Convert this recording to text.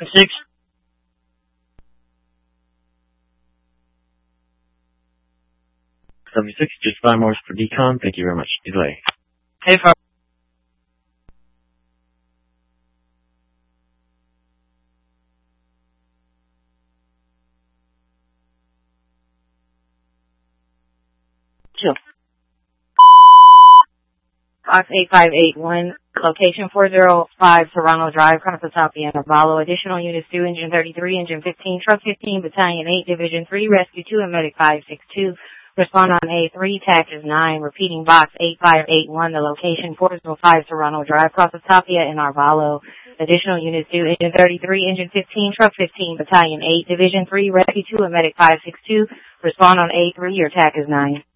6. 76, just 5 more for decon. Thank you very much. Delay. Hey, 5. Two. Fox 8581, location 405 Serrano Drive, Constatopia, Navarro. Additional units due, Engine 33, Engine 15, Truck 15, Battalion 8, Division 3, Rescue 2, and Medic 562. Respond on A3, TAC is 9. Repeating box 8581, the location 405 Serrano Drive, Constatopia, in Arvalo. Additional units due, Engine 33, Engine 15, Truck 15, Battalion 8, Division 3, Rescue 2, and Medic 562. Respond on A3, your TAC is 9.